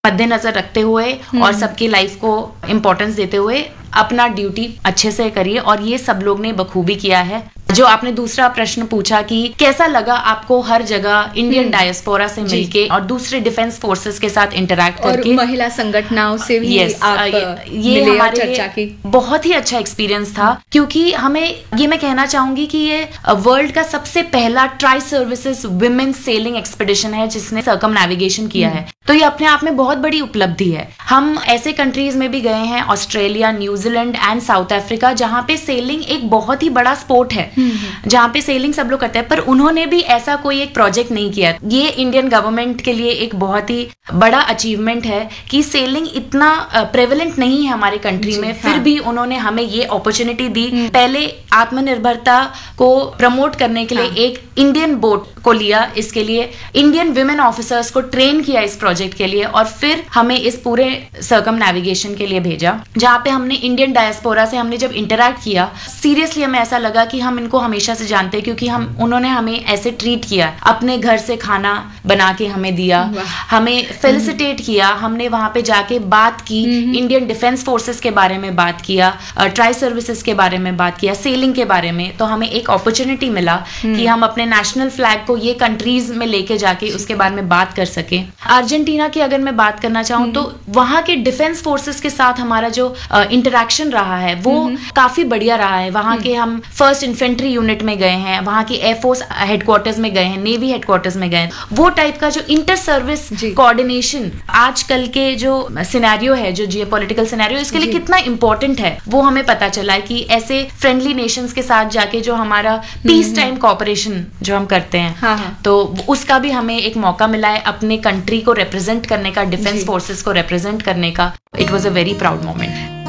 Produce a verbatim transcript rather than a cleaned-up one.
मद्देनजर रखते हुए और सबकी लाइफ को इम्पोर्टेंस देते हुए अपना ड्यूटी अच्छे से करिए, और ये सब लोग ने बखूबी किया है। जो आपने दूसरा प्रश्न पूछा कि कैसा लगा आपको हर जगह इंडियन डायस्पोरा से मिलके और दूसरे डिफेंस फोर्सेस के साथ इंटरैक्ट करके, और महिला संगठनों से भी yes, आप ये मिले हमारे चर्चा की। बहुत ही अच्छा एक्सपीरियंस था, क्योंकि हमें ये मैं कहना चाहूंगी कि ये वर्ल्ड का सबसे पहला tri services women selling expedition है जिसने सर्कम नेविगेशन किया है। तो ये अपने आप में बहुत बड़ी उपलब्धि है। हम ऐसे कंट्रीज में भी गए हैं, Australia, New Zealand and south Africa, जहाँ पे सेलिंग एक बहुत ही बड़ा स्पोर्ट है, जहाँ पे सेलिंग सब लोग करते हैं, पर उन्होंने भी ऐसा कोई एक प्रोजेक्ट नहीं किया। ये इंडियन गवर्नमेंट के लिए एक बहुत ही बड़ा अचीवमेंट है कि सेलिंग इतना प्रेवलेंट नहीं है हमारे कंट्री में, फिर हाँ। भी उन्होंने हमें ये अपॉर्चुनिटी दी। पहले आत्मनिर्भरता को प्रमोट करने के लिए हाँ। एक इंडियन बोट को लिया, इसके लिए इंडियन विमेन ऑफिसर्स को ट्रेन किया इस प्रोजेक्ट के लिए, और फिर हमें इस पूरे सर्कम नेविगेशन के लिए भेजा, जहाँ पे हमने इंडियन डायस्पोरा से हमने जब इंटरैक्ट किया, सीरियसली हमें ऐसा लगा कि हम इनको हमेशा से जानते हैं, क्योंकि हम उन्होंने हमें ऐसे ट्रीट किया, अपने घर से खाना बना के हमें दिया, हमें फेलिसिटेट किया, हमने वहां पे जाके बात की, इंडियन डिफेंस फोर्सेस के बारे में बात किया, ट्राई सर्विसेज के बारे में बात किया, सेलिंग के बारे में। तो हमें एक अपॉर्चुनिटी मिला कि हम अपने नेशनल फ्लैग को ये कंट्रीज में लेके जाके उसके बारे में बात कर सके। अर्जेंटीना की अगर मैं बात करना चाहूँ तो वहां के डिफेंस फोर्सेस के साथ हमारा जो इंटरेक्शन रहा है वो काफी बढ़िया रहा है। वहां के हम फर्स्ट इन्फेंट्री यूनिट में गए हैं, वहां की एयरफोर्स हेडक्वार्टर्स में गए हैं, नेवी हेडक्वार्टर्स में गए, वो टाइप का जो इंटर सर्विस कोऑर्डिनेशन आजकल के जो सिनेरियो है, जो जियोपॉलिटिकल सिनेरियो, इसके लिए कितना इंपॉर्टेंट है, वो हमें पता चला है कि ऐसे फ्रेंडली नेशंस के साथ जाके जो हमारा पीस टाइम कोऑपरेशन जो हम करते हैं, हाँ हाँ। तो उसका भी हमें एक मौका मिला है अपने कंट्री को रिप्रेजेंट करने का, डिफेंस फोर्सेस को रिप्रेजेंट करने का। It was a very proud moment.